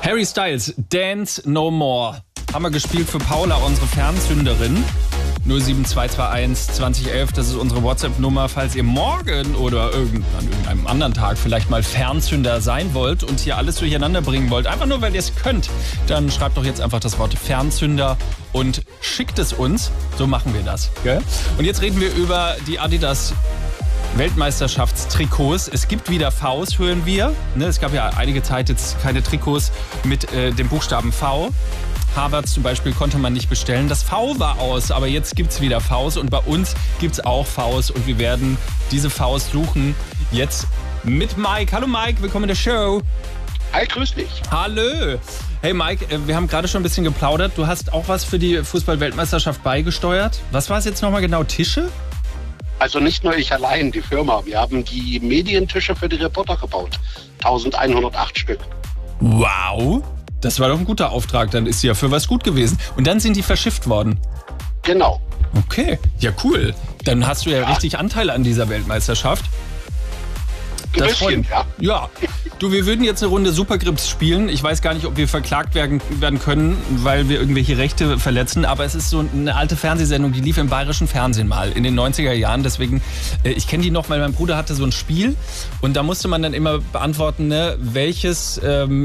Harry Styles, Dance No More. Haben wir gespielt für Paula, unsere Fernzünderin. 07221 2011, das ist unsere WhatsApp-Nummer, falls ihr morgen oder an irgendeinem anderen Tag vielleicht mal Fernzünder sein wollt und hier alles durcheinander bringen wollt. Einfach nur, weil ihr es könnt. Dann schreibt doch jetzt einfach das Wort Fernzünder und schickt es uns. So machen wir das. Gell? Und jetzt reden wir über die Adidas Weltmeisterschaftstrikots. Es gibt wieder Vs, hören wir. Es gab ja einige Zeit jetzt keine Trikots mit dem Buchstaben V. Harvards zum Beispiel konnte man nicht bestellen. Das V war aus, aber jetzt gibt es wieder Vs und bei uns gibt es auch Vs und wir werden diese Vs suchen jetzt mit Mike. Hallo Mike, willkommen in der Show. Hi, grüß dich. Hallo. Hey Mike, wir haben gerade schon ein bisschen geplaudert. Du hast auch was für die Fußball-Weltmeisterschaft beigesteuert. Was war es jetzt nochmal genau? Tische? Also nicht nur ich allein, die Firma. Wir haben die Medientische für die Reporter gebaut. 1108 Stück. Wow. Das war doch ein guter Auftrag, dann ist sie ja für was gut gewesen. Und dann sind die verschifft worden. Genau. Okay, ja cool. Dann hast du ja richtig Anteil an dieser Weltmeisterschaft. Ein bisschen, ja. Ja, du, wir würden jetzt eine Runde Supergrips spielen. Ich weiß gar nicht, ob wir verklagt werden können, weil wir irgendwelche Rechte verletzen. Aber es ist so eine alte Fernsehsendung, die lief im bayerischen Fernsehen mal in den 90er Jahren. Deswegen, ich kenne die noch, weil mein Bruder hatte so ein Spiel. Und da musste man dann immer beantworten, welches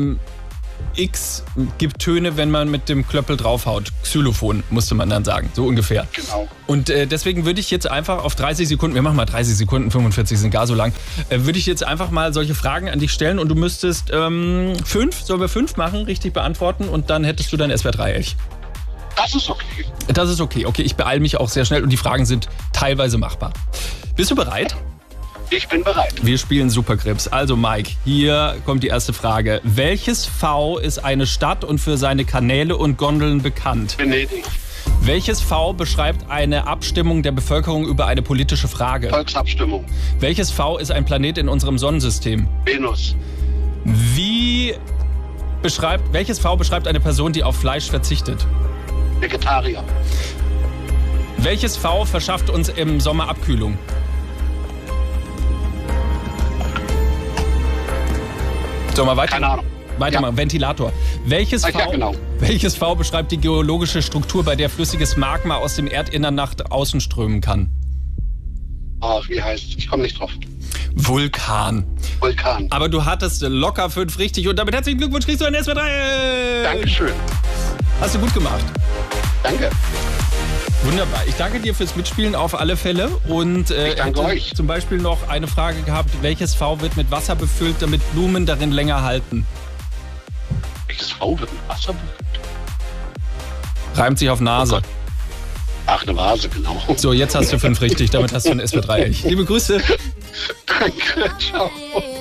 X gibt Töne, wenn man mit dem Klöppel draufhaut. Xylophon, musste man dann sagen, so ungefähr. Genau. Und deswegen würde ich jetzt einfach auf 30 Sekunden, wir machen mal 30 Sekunden, 45 sind gar so lang, würde ich jetzt einfach mal solche Fragen an dich stellen und du müsstest 5, sollen wir 5 machen, richtig beantworten und dann hättest du dein SWR3-Elch. Das ist okay. Das ist okay. Okay, ich beeile mich auch sehr schnell und die Fragen sind teilweise machbar. Bist du bereit? Ich bin bereit. Wir spielen Supergrips. Also Mike, hier kommt die erste Frage. Welches V ist eine Stadt und für seine Kanäle und Gondeln bekannt? Venedig. Welches V beschreibt eine Abstimmung der Bevölkerung über eine politische Frage? Volksabstimmung. Welches V ist ein Planet in unserem Sonnensystem? Venus. Welches V beschreibt eine Person, die auf Fleisch verzichtet? Vegetarier. Welches V verschafft uns im Sommer Abkühlung? Sollen wir weiter? Keine Ahnung. Weitermachen. Ventilator. Welches V beschreibt die geologische Struktur, bei der flüssiges Magma aus dem Erdinnern nach außen strömen kann? Ach, wie heißt es? Ich komme nicht drauf. Vulkan. Aber du hattest locker 5 richtig und damit herzlichen Glückwunsch, kriegst du ein SWR3. Dankeschön. Hast du gut gemacht. Danke. Wunderbar. Ich danke dir fürs Mitspielen auf alle Fälle. Und ich danke euch. Zum Beispiel noch eine Frage gehabt, welches V wird mit Wasser befüllt, damit Blumen darin länger halten? Welches V wird mit Wasser befüllt? Reimt sich auf Nase. Ach, eine Vase, genau. So, jetzt hast du 5 richtig, damit hast du ein SWR3. Liebe Grüße. Danke, ciao.